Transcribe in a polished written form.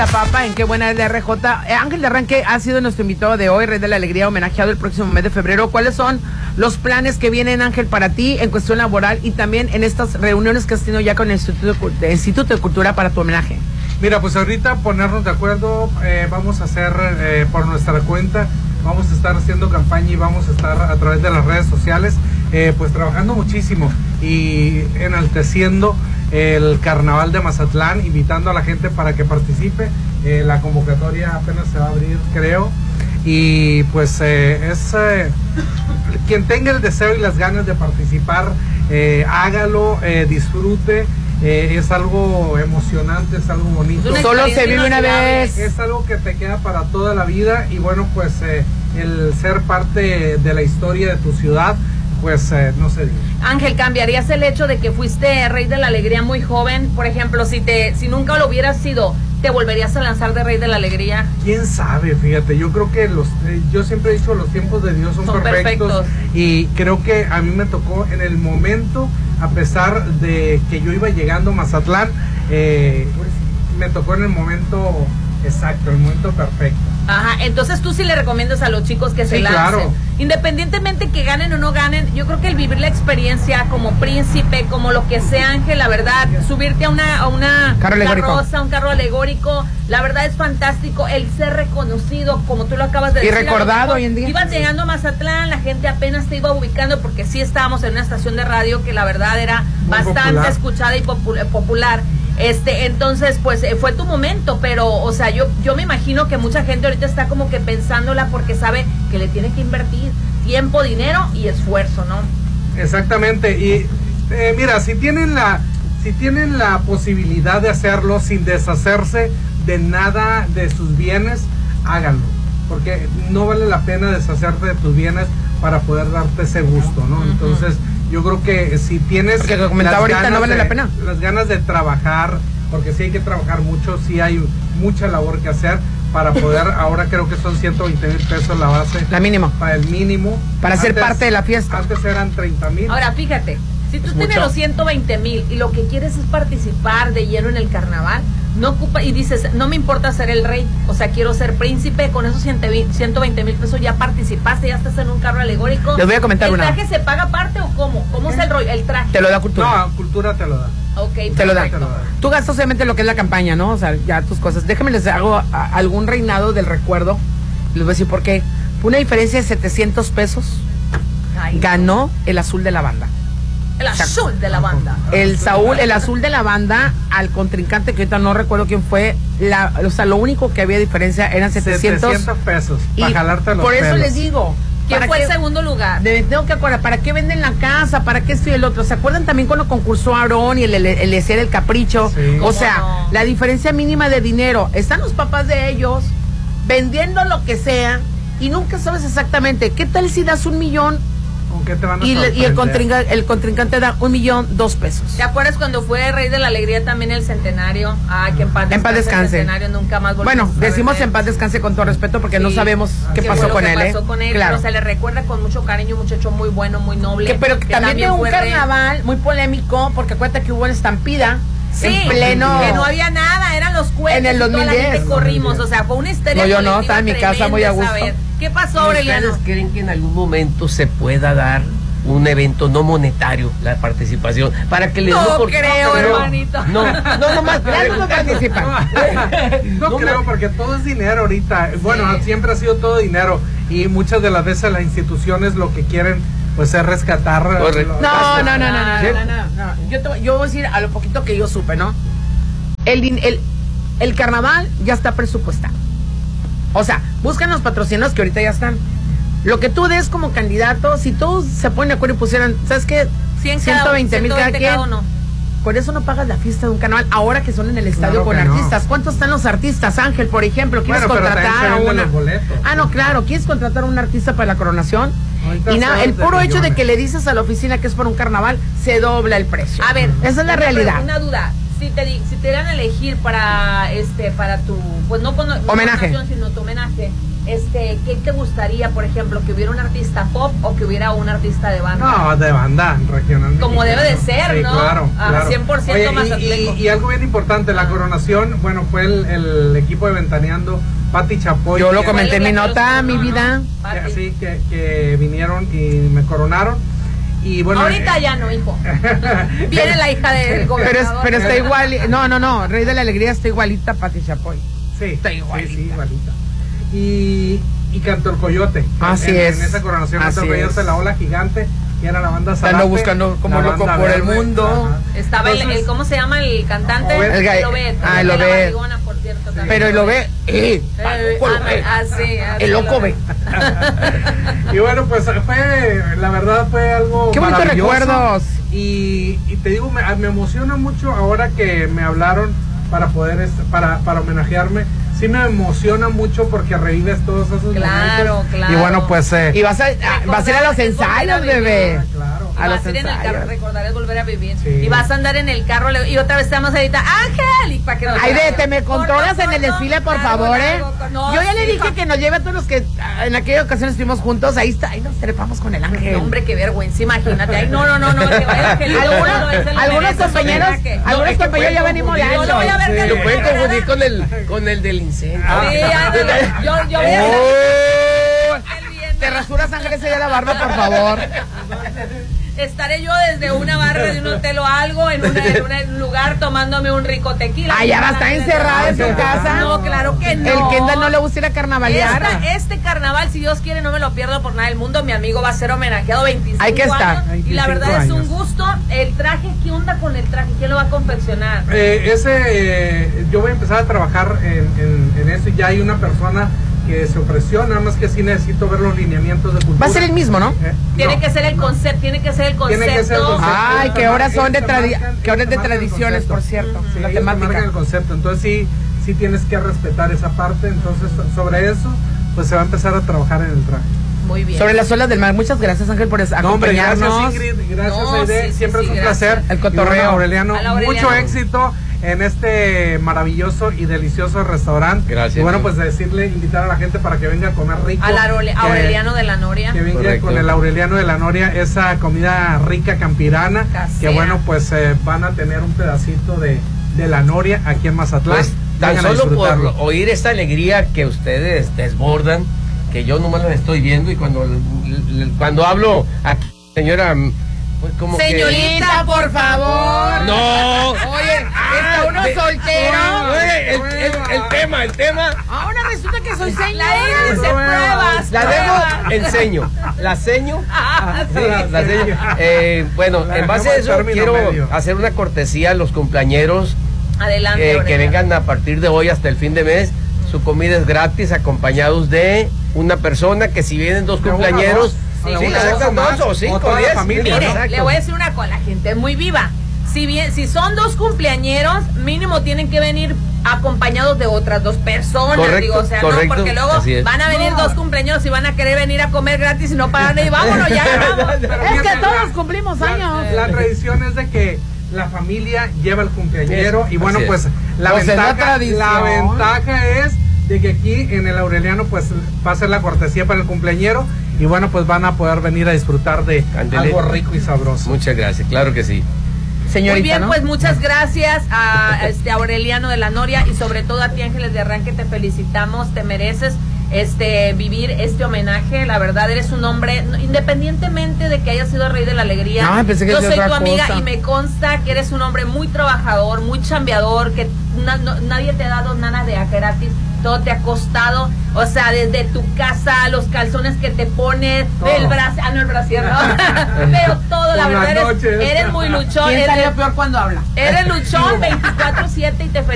Papa, en Qué Buena es la RJ. Ángel de Arranque ha sido nuestro invitado de hoy, Rey de la Alegría, homenajeado el próximo mes de febrero. ¿Cuáles son los planes que vienen, Ángel, para ti en cuestión laboral y también en estas reuniones que has tenido ya con el Instituto de Cultura para tu homenaje? Mira, pues ahorita ponernos de acuerdo, vamos a hacer por nuestra cuenta, vamos a estar haciendo campaña y vamos a estar a través de las redes sociales, pues trabajando muchísimo y enalteciendo el Carnaval de Mazatlán, invitando a la gente para que participe. La convocatoria apenas se va a abrir, creo, y pues quien tenga el deseo y las ganas de participar, hágalo, disfrute. Es algo emocionante, es algo bonito. Solo se vive una vez. Es algo que te queda para toda la vida y bueno, pues el ser parte de la historia de tu ciudad, pues no se dice. Ángel, ¿cambiarías el hecho de que fuiste Rey de la Alegría muy joven? Por ejemplo, si nunca lo hubieras sido, ¿te volverías a lanzar de Rey de la Alegría? ¿Quién sabe? Fíjate, yo creo que yo siempre he dicho, los tiempos de Dios son perfectos. Y creo que a mí me tocó en el momento, a pesar de que yo iba llegando a Mazatlán, me tocó en el momento exacto, el momento perfecto. Ajá, entonces tú sí le recomiendas a los chicos que se lancen. Claro. Independientemente que ganen o no ganen, yo creo que el vivir la experiencia como príncipe, como lo que sea, Ángel, la verdad, subirte a una carroza, un carro alegórico, la verdad es fantástico, el ser reconocido, como tú lo acabas de decir. Y recordado hoy en día. Ibas llegando a Mazatlán, la gente apenas te iba ubicando, porque sí estábamos en una estación de radio que la verdad era muy bastante popular, escuchada y popular. Entonces, pues fue tu momento, pero, o sea, yo me imagino que mucha gente ahorita está como que pensándola porque sabe que le tiene que invertir tiempo, dinero y esfuerzo, ¿no? Exactamente, y mira, si tienen la posibilidad de hacerlo sin deshacerse de nada de sus bienes, háganlo, porque no vale la pena deshacerte de tus bienes para poder darte ese gusto, ¿no? Entonces, yo creo que si tienes las ganas de trabajar, porque sí hay que trabajar mucho, sí hay mucha labor que hacer para poder, ahora creo que son 120,000 pesos la base. La mínimo. Para el mínimo. Para ser parte de la fiesta. Antes eran 30,000. Ahora, fíjate, si tú tienes los 120,000 y lo que quieres es participar de lleno en el carnaval, no ocupa, y dices, no me importa ser el rey, o sea, quiero ser príncipe, con esos 120,000 pesos ya participaste, ya estás en un carro alegórico. Les voy a comentar una. ¿El traje se paga aparte o cómo? ¿Cómo es el traje? Te lo da Cultura. No, Cultura te lo da. Okay, te lo da. Tú gastas obviamente lo que es la campaña, ¿no? O sea, ya tus cosas. Déjame les hago algún reinado del recuerdo. Les voy a decir por qué. Una diferencia de 700 pesos. Ganó el azul de la banda. El azul de la banda. El azul de la banda al contrincante que ahorita no recuerdo quién fue. O sea, lo único que había diferencia eran 700 pesos para jalarte los por eso pelos. les digo. ¿Quién fue el segundo lugar? Tengo que acordar, ¿para qué venden la casa? ¿Para qué esto y el otro? ¿Se acuerdan también cuando concursó Aarón y el hacer el capricho? Sí. O sea, no, la diferencia mínima de dinero. Están los papás de ellos vendiendo lo que sea y nunca sabes exactamente. ¿Qué tal si das 1,000,000? ¿Con qué te van a y el contrincante da 1,002,000 pesos. ¿Te acuerdas cuando fue Rey de la Alegría también el centenario? Ah, que en paz descanse. El centenario nunca más bueno, decimos en paz descanse con todo respeto porque no sabemos qué pasó con él. Claro. Pero se le recuerda con mucho cariño, un muchacho muy bueno, muy noble. Pero que también de un carnaval muy polémico, porque acuérdate que hubo una estampida. Sí, en pleno, que no había nada, eran los cohetes en el 2010, y toda la gente corrimos, o sea, fue una histeria. No, yo no, estaba en mi casa muy a gusto. ¿Qué pasó, Aureliano? ¿Ustedes creen que en algún momento se pueda dar un evento no monetario, la participación, para que les creo, hermanito. No más no participan. No creo, porque todo es dinero ahorita. Bueno, siempre ha sido todo dinero y muchas de las veces las instituciones lo que quieren pues es rescatar. No. Yo voy a decir a lo poquito que yo supe, ¿no? El carnaval ya está presupuestado. O sea, buscan los patrocinios que ahorita ya están. Lo que tú des como candidato, si todos se ponen de acuerdo y pusieran, ¿sabes qué? 120,000 cada quien. Por eso no pagas la fiesta de un carnaval ahora que son en el estadio con artistas. ¿Cuántos están los artistas, Ángel, por ejemplo? ¿Quieres contratar a una? Claro, ¿quieres contratar a un artista para la coronación? Y nada, el puro hecho de que le dices a la oficina que es por un carnaval, se dobla el precio. A ver, esa es la realidad. Una duda. Si te dieran a elegir para tu, pues no homenaje, sino tu homenaje, ¿qué te gustaría, por ejemplo, que hubiera un artista pop o que hubiera un artista de banda? No, de banda regional. Como debe de ser, sí, ¿no? Claro. 100% mazatleco. Y algo bien importante, la coronación, bueno, fue el equipo de Ventaneando, Pati Chapoy. Yo lo comenté en mi nota, mi vida. Así que vinieron y me coronaron. Y bueno, ahorita ya no, hijo. Viene la hija del gobernador. Pero está igual. No, Rey de la Alegría está igualita a Pati Chapoy. Sí, está igualita. Sí, igualita. Y cantó el Coyote. Así es. En esa coronación cantó el Coyote, la Ola Gigante, y era la banda Zarate. Estando buscando como loco por el mundo. Ajá. Estaba el ¿cómo se llama el cantante? El Obed. El Obed. Sí. Pero el Obed, el loco ve. Y bueno, pues la verdad fue algo qué bonitos recuerdos. Y te digo, me emociona mucho ahora que me hablaron para poder para homenajearme. Sí me emociona mucho porque revives todos esos momentos. Claro. Y bueno, pues y vas a ir a los ensayos, bebé. Claro. A los ensayos. En el carro, recordar es volver a vivir. Sí. Y vas a andar en el carro y otra vez te vamos a editar Ángel, y para que ay, vete, me controlas en el desfile, por favor, No, yo ya le dije que nos lleve a todos los que en aquella ocasión estuvimos juntos. Ahí nos trepamos con el Ángel. Hombre, qué vergüenza, imagínate. Ay, no, que vaya Ángel. Algunos compañeros ya venimos ya. Yo lo voy a ver. Lo pueden confundir con el del incendio. Sí, yo voy a te rasuras, Ángel, ese ya la barba, por favor. Estaré yo desde una barra de un hotel o algo en un lugar tomándome un rico tequila. Ah, ya va a estar encerrada en su casa. No, claro que no. El Kendall no le gusta ir a carnavalear. Este carnaval, si Dios quiere, no me lo pierdo por nada del mundo. Mi amigo va a ser homenajeado 25 Hay que estar. años. Y la verdad es un gusto. El traje, ¿qué onda con el traje? ¿Quién lo va a confeccionar? Yo voy a empezar a trabajar en eso y ya hay una persona que se ofreció, nada más que sí necesito ver los lineamientos de cultura. Va a ser el mismo, ¿no? Tiene que ser el concepto. Ay, que ahora son de tradiciones, por cierto. Sí, la temática. el concepto. Entonces sí tienes que respetar esa parte. Entonces sobre eso, pues se va a empezar a trabajar en el traje. Muy bien. Sobre las olas del mar. Muchas gracias, Ángel, por acompañarnos. Hombre, gracias, Ingrid. Gracias, Aide. Siempre es un placer. El cotorreo. Aureliano, mucho éxito en este maravilloso y delicioso restaurante. Gracias. Y bueno, pues invitar a la gente para que venga a comer rico. Al Aureliano de la Noria. Que venga con el Aureliano de la Noria, esa comida rica campirana. Casera. Que bueno, pues van a tener un pedacito de la Noria aquí en Mazatlán. Pues, tan solo por oír esta alegría que ustedes desbordan, que yo nomás la estoy viendo, y cuando hablo aquí, señora, pues como señorita, que... por favor. No. Oye, está uno soltero. Oye, el tema. Ahora resulta que soy señora. La dice pruebas. La dejo, enseño. La seño. La seño. Bueno, en base a eso quiero hacer una cortesía a los cumpleañeros. Adelante. Que vengan a partir de hoy hasta el fin de mes. Su comida es gratis, acompañados de una persona, que si vienen dos cumpleañeros, Sí, exacto, 2 o 5, 10. Mire, le voy a decir una cosa, la gente es muy viva. Si son dos cumpleañeros, mínimo tienen que venir acompañados de otras dos personas. Correcto, no, porque luego van a venir dos cumpleaños y van a querer venir a comer gratis y no pagan, y vámonos, ya ganamos. Es que todos cumplimos años. La tradición es de que la familia lleva el cumpleañero, y bueno, pues la ventaja es de que aquí en el Aureliano pues va a ser la cortesía para el cumpleañero, y bueno, pues van a poder venir a disfrutar de algo rico y sabroso. Muchas gracias, claro que sí. Señorita, muy bien, ¿no? Pues muchas gracias a Aureliano de la Noria, y sobre todo a ti, Ángeles de Arranque, te felicitamos, te mereces vivir este homenaje. La verdad, eres un hombre, independientemente de que hayas sido Rey de la Alegría, yo soy tu amiga y me consta que eres un hombre muy trabajador, muy chambeador, que nadie te ha dado nada de gratis, todo te ha costado, o sea, desde tu casa, los calzones que te pones, el brasier, ¿no? Pero todo, la verdad, eres muy luchón. ¿Quién salió peor cuando habla? Eres luchón 24/7 y te